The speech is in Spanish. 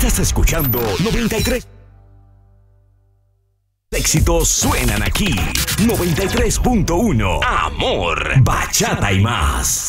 Estás escuchando 93. Éxitos suenan aquí. 93.1. Amor, bachata y más.